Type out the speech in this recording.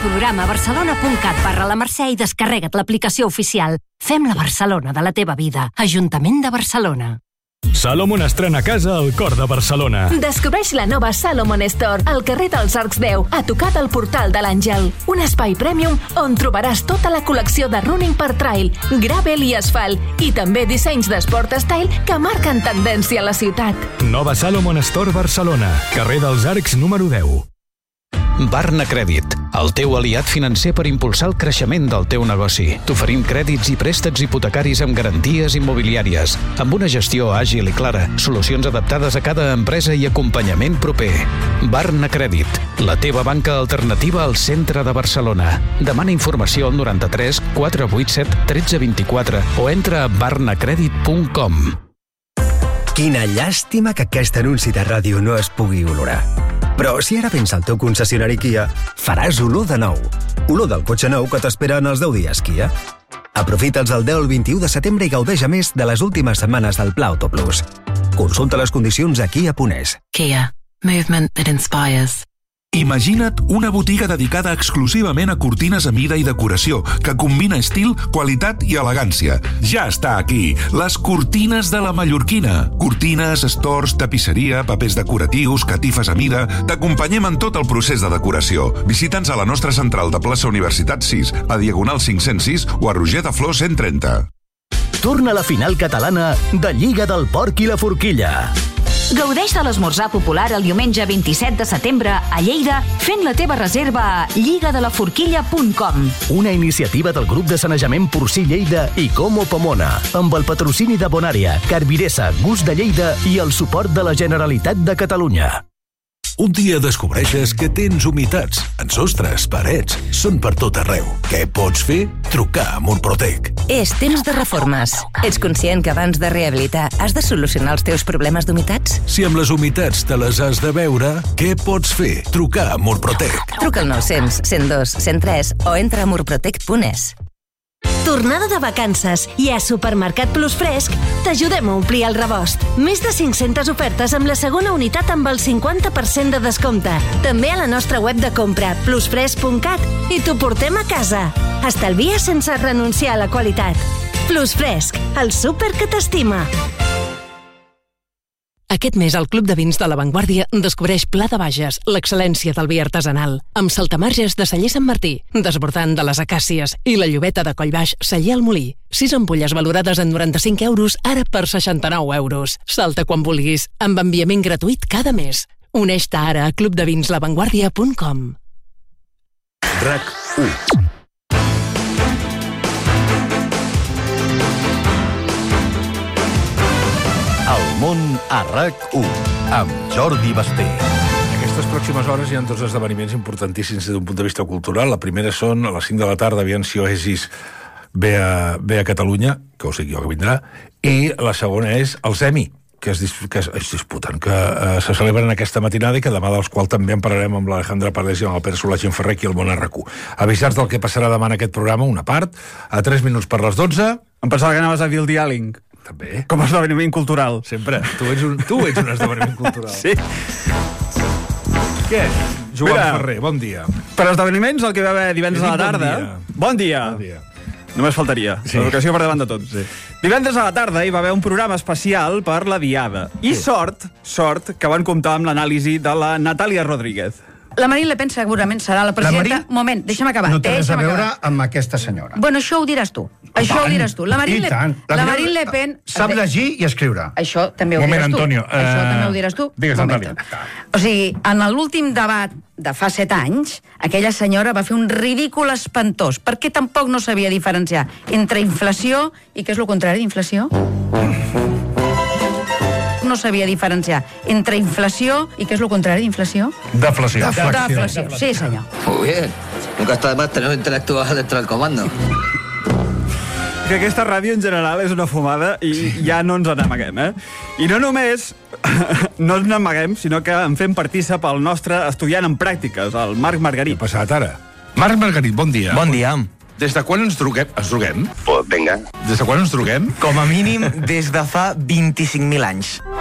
programa a barcelona.cat/La Mercè i descarrega't l'aplicació oficial. Fem la Barcelona de la teva vida. Ajuntament de Barcelona. Salomon estrena casa al cor de Barcelona. Descobreix la nova Salomon Store al carrer dels Arcs 10, a tocar del Portal de l'Àngel. Un espai premium on trobaràs tota la col·lecció de running per trail, gravel i asfalt, i també dissenys d'esport style que marquen tendència a la ciutat. Nova Salomon Store Barcelona, carrer dels Arcs número 10. Barna Crèdit, el teu aliat financer per impulsar el creixement del teu negoci. T'oferim crèdits i préstecs hipotecaris amb garanties immobiliàries, amb una gestió àgil i clara, solucions adaptades a cada empresa i acompanyament proper. Barna Crèdit, la teva banca alternativa al centre de Barcelona. Demana informació al 93 487 1324 o entra a barnacredit.com. Quina llàstima que aquest anunci de ràdio no es pugui olorar. Però si ara vens al teu concessionari Kia, faràs olor de nou. Olor del cotxe nou que t'espera en els 10 dies Kia. Aprofita'ls el 10 al 21 de setembre i gaudeix a més de les últimes setmanes del Pla Auto Plus. Consulta les condicions a Kia.es. Kia. Movement that inspires. Imagina't una botiga dedicada exclusivament a cortines a mida i decoració, que combina estil, qualitat i elegància. Ja està aquí, les cortines de la Mallorquina. Cortines, estors, tapisseria, papers decoratius, catifes a mida... T'acompanyem en tot el procés de decoració. Visita'ns a la nostra central de plaça Universitat 6, a Diagonal 506 o a Roger de Flor 130. Torna la final catalana de Lliga del Porc i la Forquilla. Gaudeix de l'esmorzar popular el diumenge 27 de setembre a Lleida fent la teva reserva a lligadelaforquilla.com. Una iniciativa del grup de sanejament porcí Lleida i Como Pomona, amb el patrocini de Bonària, Carviressa, Gust de Lleida i el suport de la Generalitat de Catalunya. Un dia descobreixes que tens humitats en sostres, parets, són per tot arreu. Què pots fer? Trucar a Murprotec. És temps de reformes. Ets conscient que abans de rehabilitar has de solucionar els teus problemes d'humitats? Si amb les humitats te les has de veure, què pots fer? Trucar a Murprotec. Truca al 900 102 103 o entra a murprotec.es. Tornada de vacances i a Supermercat Plus Fresc t'ajudem a omplir el rebost. Més de 500 ofertes amb la segona unitat amb el 50% de descompte. També a la nostra web de compra, plusfresc.cat, i t'ho portem a casa. Estalvia sense renunciar a la qualitat. Plus Fresc, el súper que t'estima. Aquest mes al Club de Vins de La Vanguardia descobreix Pla de Bages, l'excel·lència del vi artesanal, amb saltamarges de Celler Sant Martí, desbordant de les acàcies, i la llobeta de Collbaix Celler al Molí. 6 ampolles valorades en 95 euros, ara per 69 euros. Salta quan vulguis, amb enviament gratuït cada mes. Uneix-te ara a clubdevinslavanguardia.com. RAC 1. El món a RAC1, amb Jordi Basté. Aquestes pròximes hores hi ha dos esdeveniments importantíssims des d'un punt de vista cultural. La primera són a les 5 de la tarda, aviam si Oasis ve a Catalunya, que ho sé jo que vindrà, i la segona és els Emmy, que es disputen, que se celebren aquesta matinada i que demà dels quals també en parlarem amb l'Alejandra Pardés i amb el Pere Solà Genferrer aquí al món a RAC1. Avisats del que passarà demà en aquest programa, una part, a 3 minuts per les 12. Em pensava que anaves a dir el diàling. També. Com a esdeveniment cultural. Sempre. Tu ets un esdeveniment cultural. Sí. Què? Joan Ferrer, bon dia. Per esdeveniments, el que va haver divendres a la tarda... Bon dia. Bon dia. Només faltaria. Sí. L'educació per davant de tot. Sí. Divendres a la tarda hi va haver un programa especial per la Diada. I sort que van comptar amb l'anàlisi de la Natàlia Rodríguez. La Marine Le Pen segurament serà la presidenta... Moment, deixa'm acabar. No té res a veure amb aquesta senyora. Bueno, això ho diràs tu. Això ho diràs tu. La Marine Le Pen... Sap llegir i escriure. Això també ho diràs tu. Antonio. Això també ho diràs tu. Digues, Natàlia. O sigui, en l'últim debat de fa 7 anys, aquella senyora va fer un ridícul espantós, perquè tampoc no sabia diferenciar entre inflació i què és el contrari d'inflació? No sabia diferenciar entre inflació i què és el contrari d'inflació? Deflació. Deflació, sí senyor. Muy bien. Nunca está de más tener intelectual dentro del comando. Que aquesta ràdio en general és una fumada i ja no ens n'amaguem, I no només no ens n'amaguem, sinó que en fem partícip el nostre estudiant en pràctiques, el Marc Margarit. Què ha passat ara? Marc Margarit, bon dia. Bon dia. Des de quan ens droguem? Ens droguem? Pues venga. Des de quan ens droguem? Com a mínim des de fa 25.000 anys.